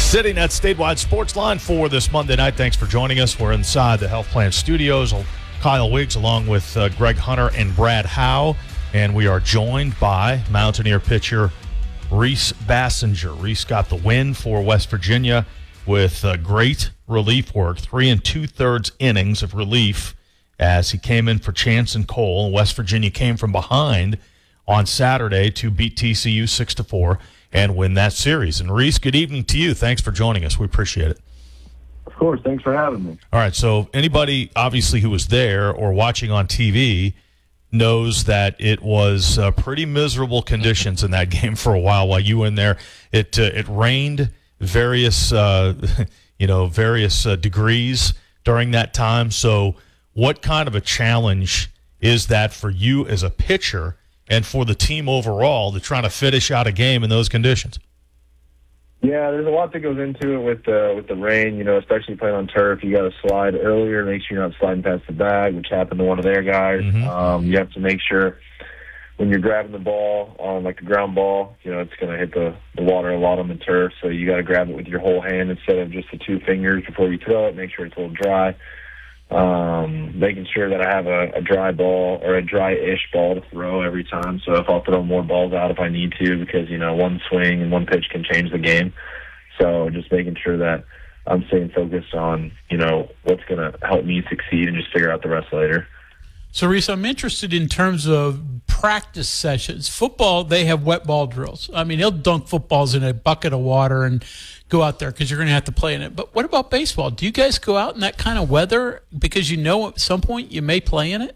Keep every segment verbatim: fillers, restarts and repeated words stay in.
Sitting at Statewide Sports Line for this Monday night. Thanks for joining us. We're inside the Health Plan Studios. Kyle Wiggs along with uh, Greg Hunter and Brad Howe. And we are joined by Mountaineer pitcher Rhys Bassinger. Rhys got the win for West Virginia with uh, great relief work, three and two-thirds innings of relief as he came in for Chance and Cole. West Virginia came from behind on Saturday to beat T C U six to four and win that series. And Rhys, good evening to you. Thanks for joining us. We appreciate it. Of course. Thanks for having me. All right, so anybody obviously who was there or watching on T V knows that it was uh, pretty miserable conditions in that game for a while while you were in there. It uh, it rained various uh, you know various uh, degrees during that time. So what kind of a challenge is that for you as a pitcher and for the team overall to try to finish out a game in those conditions? Yeah, there's a lot that goes into it with uh, with the rain. You know, especially playing on turf, you got to slide earlier, make sure you're not sliding past the bag, which happened to one of their guys. Mm-hmm. Um, you have to make sure when you're grabbing the ball on like the ground ball, you know, it's going to hit the, the water a lot on the turf. So you got to grab it with your whole hand instead of just the two fingers before you throw it. Make sure it's a little dry. Um, making sure that I have a, a dry ball or a dry-ish ball to throw every time. So if I'll throw more balls out if I need to, because, you know, one swing and one pitch can change the game. So just making sure that I'm staying focused on, you know, what's going to help me succeed and just figure out the rest later. So, Rhys, I'm interested in terms of practice sessions. Football, they have wet ball drills. I mean, they'll dunk footballs in a bucket of water and go out there because you're going to have to play in it. But what about baseball? Do you guys go out in that kind of weather because you know at some point you may play in it?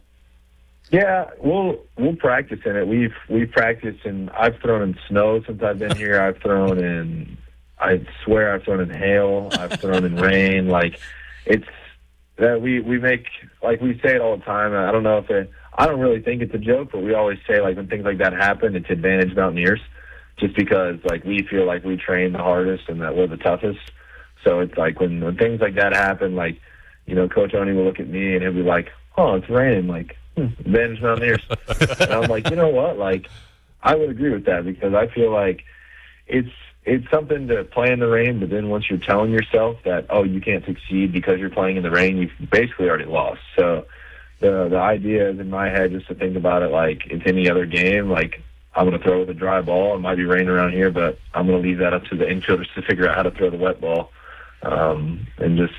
Yeah, we'll we'll practice in it. We've we've practiced, and I've thrown in snow since I've been here. I've thrown in, I swear, I've thrown in hail. I've thrown in rain. Like, it's that we we make, like we say it all the time. I don't know if it, I don't really think it's a joke, but we always say, like, when things like that happen, it's advantage Mountaineers. Just because, like, we feel like we train the hardest and that we're the toughest. So it's like when, when things like that happen, like, you know, Coach Oni will look at me and he'll be like, oh, it's raining. Like, hmm, advantage Mountaineers. And I'm like, you know what? Like, I would agree with that because I feel like it's it's something to play in the rain, but then once you're telling yourself that, oh, you can't succeed because you're playing in the rain, you've basically already lost. So the the idea is in my head just to think about it like it's any other game, like, I'm going to throw with a dry ball. It might be raining around here, but I'm going to leave that up to the infielders to figure out how to throw the wet ball. Um, and just,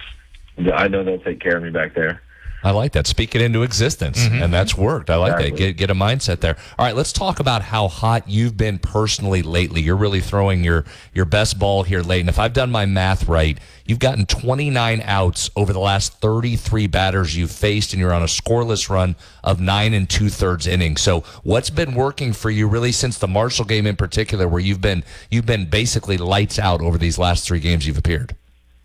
I know they'll take care of me back there. I like that. Speak it into existence, mm-hmm. and that's worked. I like exactly. that. Get get a mindset there. All right, let's talk about how hot you've been personally lately. You're really throwing your, your best ball here late, and if I've done my math right, you've gotten twenty-nine outs over the last thirty-three batters you've faced, and you're on a scoreless run of nine and two-thirds innings. So what's been working for you really since the Marshall game in particular, where you've been you've been basically lights out over these last three games you've appeared?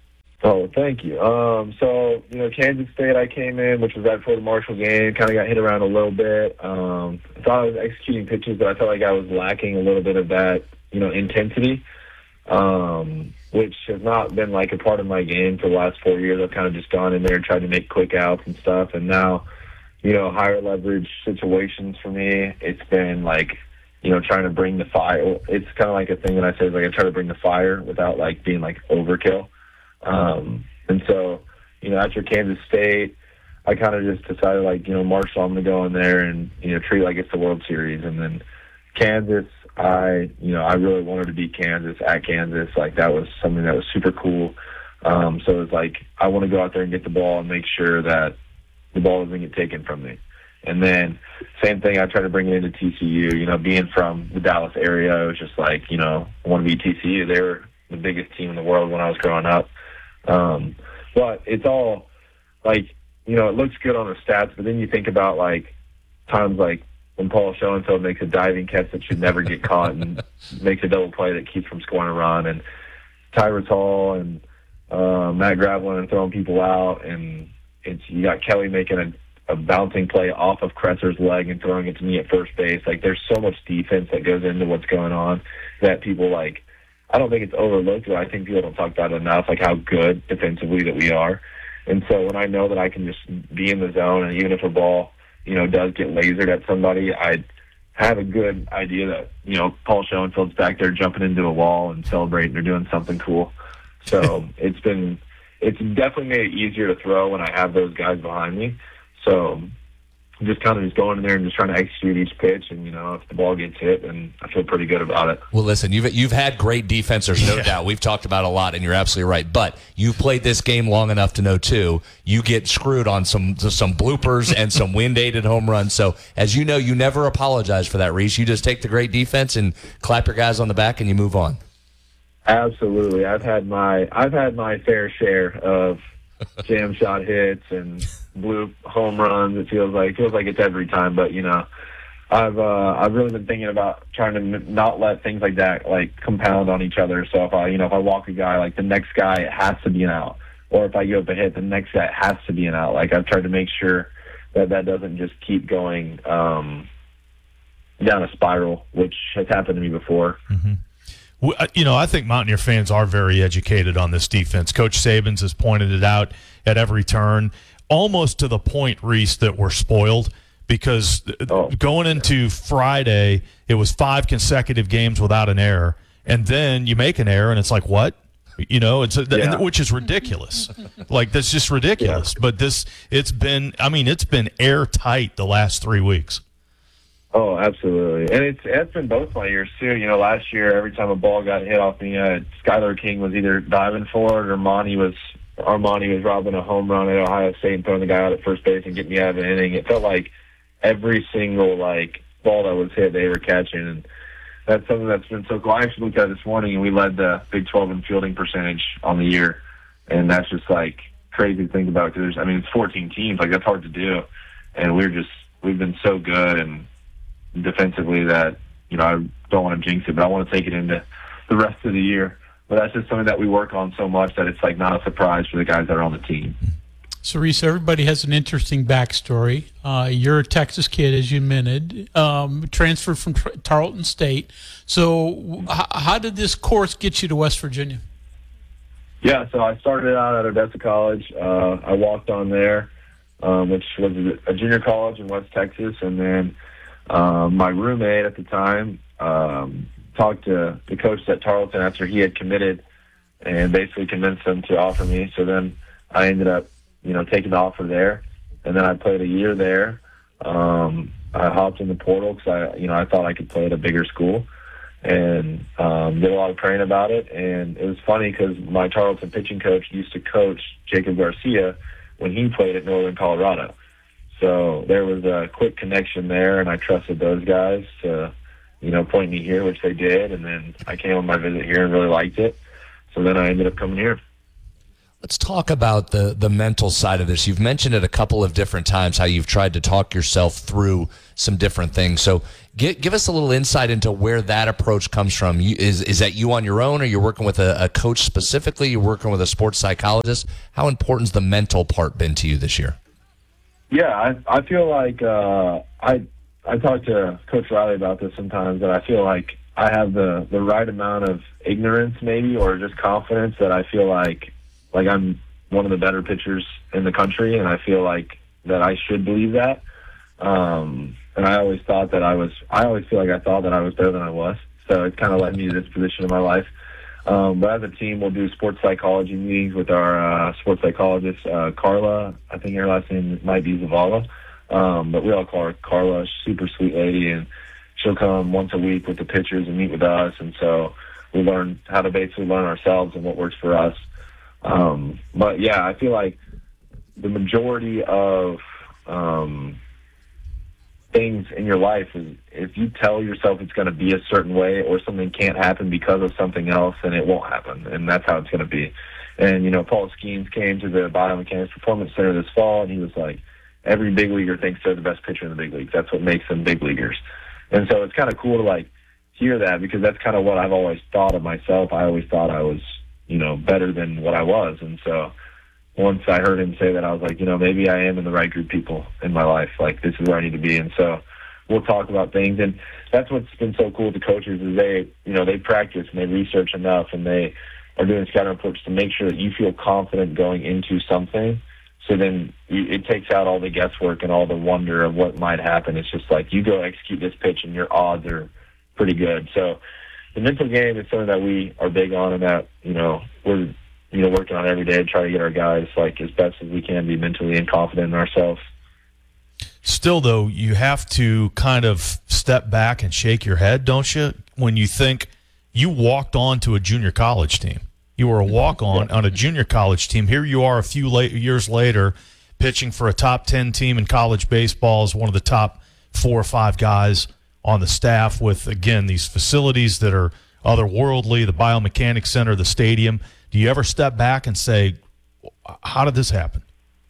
Oh, thank you. Um, so, you know, Kansas State, I came in, which was right before the Marshall game, kind of got hit around a little bit. Um, I thought I was executing pitches, but I felt like I was lacking a little bit of that, you know, intensity, um, which has not been like a part of my game for the last four years. I've kind of just gone in there and tried to make quick outs and stuff. And now, you know, higher leverage situations for me, it's been like, you know, trying to bring the fire. It's kind of like a thing that I say, like I try to bring the fire without like being like overkill. Um, and so, you know, after Kansas State, I kind of just decided, like, you know, Marshall, I'm going to go in there and, you know, treat it like it's the World Series. And then Kansas, I, you know, I really wanted to beat Kansas at Kansas. Like, that was something that was super cool. Um, so it's like, I want to go out there and get the ball and make sure that the ball doesn't get taken from me. And then same thing, I try to bring it into T C U. You know, being from the Dallas area, it was just like, you know, I want to beat T C U. They were the biggest team in the world when I was growing up. Um, but it's all like, you know, it looks good on the stats, but then you think about like times like when Paul Schoenfeld makes a diving catch that should never get caught and makes a double play that keeps from scoring a run, and Tyrus Hall and uh, Matt Gravelin and throwing people out, and it's you got Kelly making a, a bouncing play off of Kresser's leg and throwing it to me at first base. Like, there's so much defense that goes into what's going on that people like. I don't think it's overlooked, but I think people don't talk about it enough, like how good defensively that we are. And so when I know that I can just be in the zone, and even if a ball, you know, does get lasered at somebody, I have a good idea that, you know, Paul Schoenfeld's back there jumping into a wall and celebrating or doing something cool. So it's been it's definitely made it easier to throw when I have those guys behind me. So just kind of just going in there and just trying to execute each pitch, and you know, if the ball gets hit, then I feel pretty good about it. Well, listen, you've you've had great defense. There's no yeah. doubt. We've talked about it a lot, and you're absolutely right. But you've played this game long enough to know too. You get screwed on some some bloopers and some wind-aided home runs. So as you know, you never apologize for that, Reese. You just take the great defense and clap your guys on the back, and you move on. Absolutely, I've had my I've had my fair share of jam shot hits and blue home runs. It feels like feels like it's every time, but you know, I've uh, I've really been thinking about trying to n- not let things like that like compound on each other. So if I you know if I walk a guy, like the next guy it has to be an out, or if I give up a hit, the next guy it has to be an out. Like I've tried to make sure that that doesn't just keep going um, down a spiral, which has happened to me before. Mm-hmm. You know, I think Mountaineer fans are very educated on this defense. Coach Sabins has pointed it out at every turn, almost to the point, Reese, that we're spoiled because oh. going into Friday, it was five consecutive games without an error, and then you make an error, and it's like, what? You know, it's a, yeah. which is ridiculous. Like, that's just ridiculous. Yeah. But this, it's been, I mean, it's been airtight the last three weeks. Oh, absolutely. And it's it's been both my years, too. You know, last year, every time a ball got hit off me, uh, Skylar King was either diving for it or Monty was, Armani was robbing a home run at Ohio State and throwing the guy out at first base and getting me out of an inning. It felt like every single, like, ball that was hit, they were catching. And that's something that's been so cool. I actually looked at it this morning, and we led the Big twelve in fielding percentage on the year. And that's just, like, crazy to think about because, I mean, it's fourteen teams. Like, that's hard to do. And we're just, we've been so good and defensively that, you know, I don't want to jinx it, but I want to take it into the rest of the year. But that's just something that we work on so much that it's like not a surprise for the guys that are on the team. So, Reese, everybody has an interesting backstory. Uh, you're a Texas kid, as you minted, um, transferred from Tarleton State. So h- how did this course get you to West Virginia? Yeah, so I started out at Odessa College. Uh, I walked on there, um, which was a junior college in West Texas, and then Um, my roommate at the time um, talked to the coach at Tarleton after he had committed and basically convinced him to offer me. So then I ended up, you know, taking the offer there. And then I played a year there. Um, I hopped in the portal because I, you know, I thought I could play at a bigger school and um, did a lot of praying about it. And it was funny because my Tarleton pitching coach used to coach Jacob Garcia when he played at Northern Colorado. So there was a quick connection there, and I trusted those guys to, you know, point me here, which they did. And then I came on my visit here and really liked it. So then I ended up coming here. Let's talk about the the mental side of this. You've mentioned it a couple of different times how you've tried to talk yourself through some different things. So give, give us a little insight into where that approach comes from. You, is is that you on your own, or you're working with a, a coach specifically? You're working with a sports psychologist? How important's the mental part been to you this year? Yeah, I I feel like uh, I I talk to Coach Riley about this sometimes, that I feel like I have the, the right amount of ignorance maybe, or just confidence that I feel like like I'm one of the better pitchers in the country, and I feel like that I should believe that. Um, and I always thought that I was I always feel like I thought that I was better than I was. So it kind of led me to this position in my life. Um, but as a team, we'll do sports psychology meetings with our uh, sports psychologist, uh, Carla. I think her last name might be Zavala. Um, but we all call her Carla. Super sweet lady. And she'll come once a week with the pitchers and meet with us. And so we learn how to basically learn ourselves and what works for us. Um, but, yeah, I feel like the majority of um, things in your life is if you tell yourself it's going to be a certain way or something can't happen because of something else, then it won't happen, and that's how it's going to be. And, you know, Paul Skeens came to the Biomechanics Performance Center this fall, and he was like, every big leaguer thinks they're the best pitcher in the big leagues. That's what makes them big leaguers. And so it's kind of cool to, like, hear that because that's kind of what I've always thought of myself. I always thought I was, you know, better than what I was. And so once I heard him say that, I was like, you know, maybe I am in the right group of people in my life. Like, this is where I need to be. And so we'll talk about things. And that's what's been so cool with the coaches is they, you know, they practice and they research enough and they are doing scouting reports to make sure that you feel confident going into something. So then you, it takes out all the guesswork and all the wonder of what might happen. It's just like you go execute this pitch and your odds are pretty good. So the mental game is something that we are big on and that, you know, we're you know, working on it every day to try to get our guys like as best as we can, be mentally and confident in ourselves. Still, though, you have to kind of step back and shake your head, don't you, when you think you walked on to a junior college team. You were a walk-on on a junior college team. Here you are a few late, years later pitching for a top ten team in college baseball as one of the top four or five guys on the staff with, again, these facilities that are otherworldly, the biomechanics center, the stadium. Do you ever step back and say, how did this happen?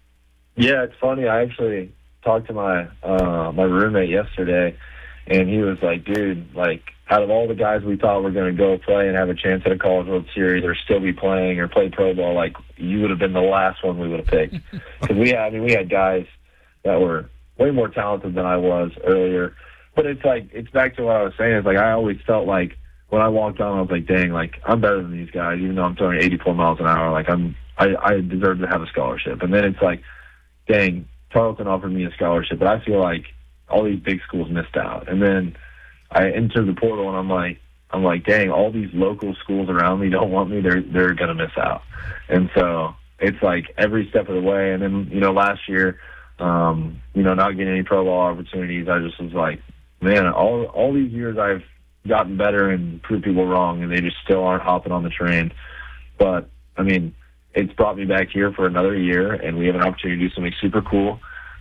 Yeah, it's funny. I actually talked to my uh, my roommate yesterday, and he was like, dude, like, out of all the guys we thought were going to go play and have a chance at a College World Series or still be playing or play pro ball, like, you would have been the last one we would have picked. Because we had, I mean, we had guys that were way more talented than I was earlier. But it's like, it's back to what I was saying. It's like, I always felt like when I walked on, I was like, dang, like, I'm better than these guys, even though I'm throwing eighty-four miles an hour. Like, I'm, I, I deserve to have a scholarship. And then it's like, dang, Tarleton offered me a scholarship, but I feel like all these big schools missed out. And then I entered the portal, and I'm like, I'm like, dang, all these local schools around me don't want me. They're they're gonna miss out. And so it's like every step of the way. And then, you know, last year, um, you know, not getting any pro ball opportunities, I just was like, man, all all these years I've gotten better and proved people wrong, and they just still aren't hopping on the train. But I mean, it's brought me back here for another year, and we have an opportunity to do something super cool.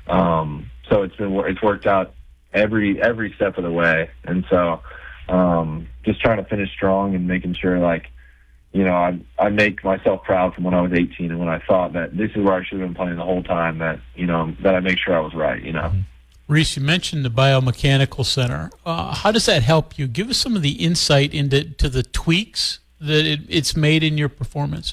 Um, so it's been it's worked out every every step of the way, and so um, just trying to finish strong and making sure, like, you know, I I make myself proud from when I was eighteen and when I thought that this is where I should have been playing the whole time. That you know that I make sure I was right. You know. Reese, you mentioned the biomechanical center. Uh, how does that help you? Give us some of the insight into to the tweaks that it, it's made in your performance.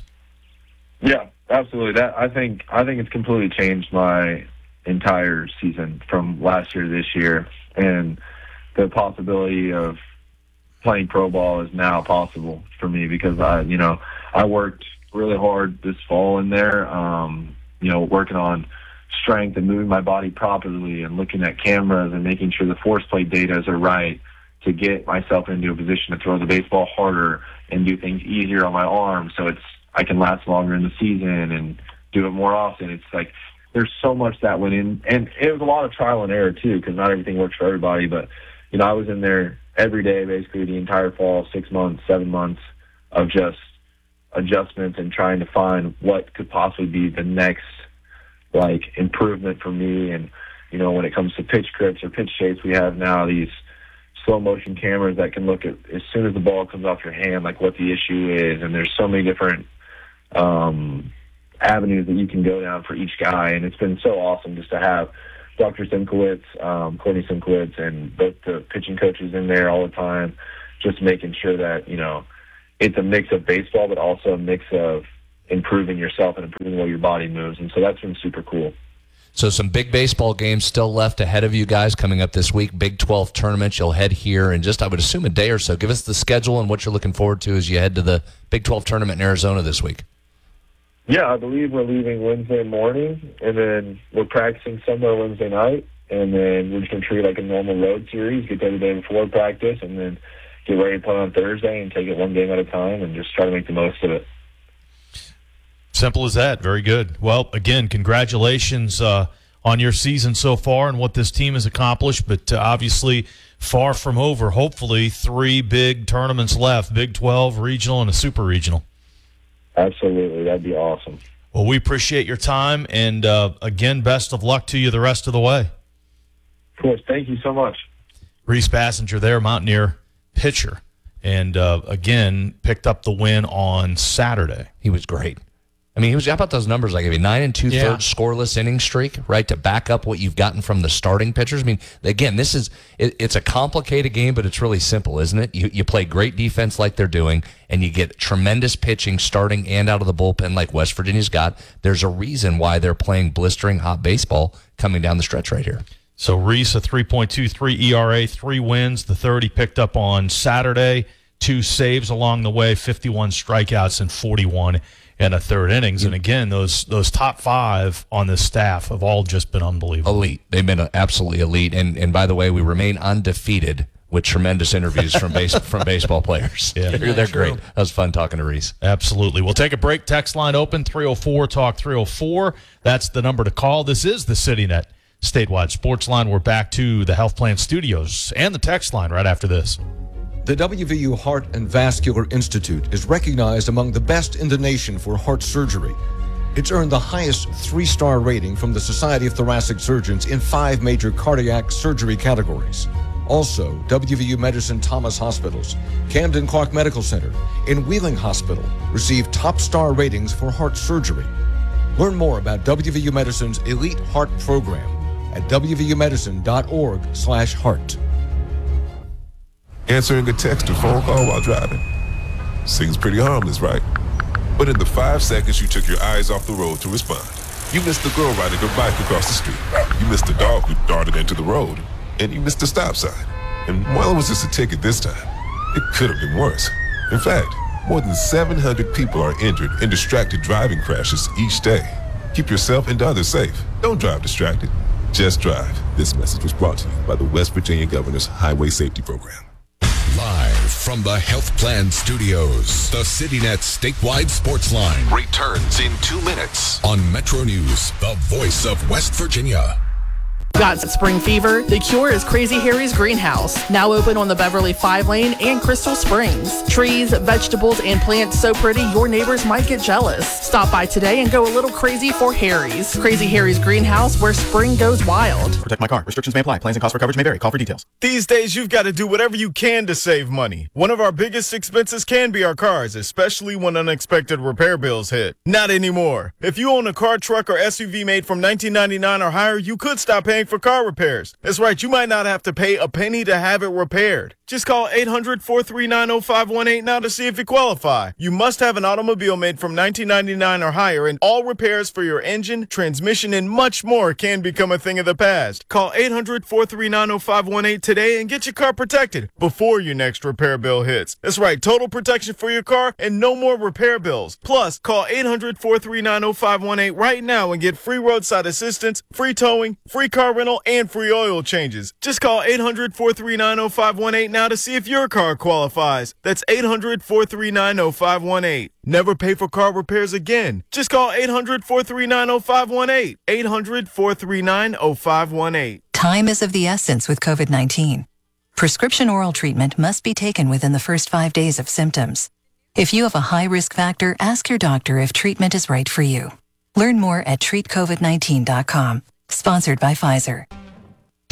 Yeah, absolutely. That I think I think it's completely changed my entire season from last year to this year, and the possibility of playing pro ball is now possible for me because I, you know, I worked really hard this fall in there, um, you know, working on strength and moving my body properly and looking at cameras and making sure the force plate data are right to get myself into a position to throw the baseball harder and do things easier on my arm so it's I can last longer in the season and do it more often. It's like there's so much that went in, and it was a lot of trial and error too because not everything works for everybody. But you know, I was in there every day basically the entire fall, six months, seven months of just adjustments and trying to find what could possibly be the next like improvement for me. And you know, when it comes to pitch grips or pitch shapes, we have now these slow motion cameras that can look at as soon as the ball comes off your hand, like what the issue is. And there's so many different um, avenues that you can go down for each guy. And it's been so awesome just to have Doctor Simkowitz, um, Courtney Simkowitz, and both the pitching coaches in there all the time, just making sure that, you know, it's a mix of baseball, but also a mix of improving yourself and improving the way your body moves. And so that's been super cool. So some big baseball games still left ahead of you guys coming up this week. Big twelve tournament. You'll head here in just, I would assume, a day or so. Give us the schedule and what you're looking forward to as you head to the Big twelve tournament in Arizona this week. Yeah, I believe we're leaving Wednesday morning, and then we're practicing somewhere Wednesday night, and then we're just going to treat it like a normal road series, get there the day before practice, and then get ready to play on Thursday and take it one game at a time and just try to make the most of it. Simple as that. Very good. Well, again, congratulations uh, on your season so far and what this team has accomplished, but uh, obviously far from over. Hopefully three big tournaments left, Big twelve, regional, and a super regional. Absolutely. That'd be awesome. Well, we appreciate your time, and uh, again, best of luck to you the rest of the way. Of course. Thank you so much. Reese Bassinger there, Mountaineer pitcher, and uh, again, picked up the win on Saturday. He was great. I mean, he was, how about those numbers I gave you? Nine and two-thirds yeah. scoreless inning streak, right, to back up what you've gotten from the starting pitchers. I mean, again, this is it, it's a complicated game, but it's really simple, isn't it? You you play great defense like they're doing, and you get tremendous pitching starting and out of the bullpen like West Virginia's got. There's a reason why they're playing blistering hot baseball coming down the stretch right here. So Reese, a three point two three E R A, three wins, the third he picked up on Saturday, two saves along the way, fifty-one strikeouts and forty-one and a third innings. And again, those those top five on this staff have all just been unbelievable. Elite. They've been absolutely elite. And and by the way, we remain undefeated with tremendous interviews from base from baseball players. Yeah. they're, they're great. That was fun talking to Reese. Absolutely. We'll take a break. Text line open, three oh four talk three oh four. That's the number to call. This is the CityNet Statewide Sports Line. We're back to the Health Plan Studios and the text line right after this. The W V U Heart and Vascular Institute is recognized among the best in the nation for heart surgery. It's earned the highest three-star rating from the Society of Thoracic Surgeons in five major cardiac surgery categories. Also, W V U Medicine Thomas Hospitals, Camden Clark Medical Center, and Wheeling Hospital received top star ratings for heart surgery. Learn more about W V U Medicine's Elite Heart Program at w v u medicine dot org slash heart. Answering a text or phone call while driving seems pretty harmless, right? But in the five seconds you took your eyes off the road to respond, you missed the girl riding her bike across the street. You missed the dog who darted into the road. And you missed the stop sign. And while it was just a ticket this time, it could have been worse. In fact, more than seven hundred people are injured in distracted driving crashes each day. Keep yourself and others safe. Don't drive distracted. Just drive. This message was brought to you by the West Virginia Governor's Highway Safety Program. Live from the Health Plan Studios, the CityNet Statewide Sports Line returns in two minutes on Metro News, the voice of West Virginia. Got spring fever? The cure is Crazy Harry's Greenhouse, now open on the Beverly five lane and Crystal Springs. Trees, vegetables, and plants so pretty your neighbors might get jealous. Stop by today and go a little crazy for Harry's. Crazy Harry's Greenhouse, where spring goes wild. Protect my car. Restrictions may apply. Plans and costs for coverage may vary. Call for details. These days, you've got to do whatever you can to save money. One of our biggest expenses can be our cars, especially when unexpected repair bills hit. Not anymore. If you own a car, truck, or S U V made from nineteen ninety-nine or higher, you could stop paying for car repairs. That's right, you might not have to pay a penny to have it repaired. Just call eight hundred, four three nine, oh five one eight now to see if you qualify. You must have an automobile made from nineteen ninety-nine or higher, and all repairs for your engine, transmission, and much more can become a thing of the past. Call eight hundred, four three nine, oh five one eight today and get your car protected before your next repair bill hits. That's right, total protection for your car and no more repair bills. Plus, call eight hundred, four three nine, oh five one eight right now and get free roadside assistance, free towing, free car rental, and free oil changes. Just call eight hundred, four three nine, oh five one eight now to see if your car qualifies. That's eight hundred, four three nine, oh five one eight. Never pay for car repairs again. Just call eight hundred, four three nine, oh five one eight. eight hundred, four three nine, oh five one eight. Time is of the essence with COVID nineteen. Prescription oral treatment must be taken within the first five days of symptoms. If you have a high risk factor, ask your doctor if treatment is right for you. Learn more at treat covid nineteen dot com. Sponsored by Pfizer.